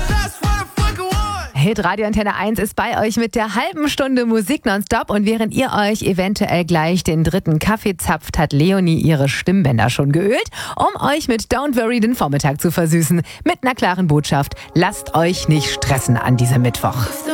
Hit Radio Antenne 1 ist bei euch mit der halben Stunde Musik nonstop und während ihr euch eventuell gleich den dritten Kaffee zapft, hat Leonie ihre Stimmbänder schon geölt, um euch mit Don't Worry den Vormittag zu versüßen. Mit einer klaren Botschaft: Lasst euch nicht stressen an diesem Mittwoch.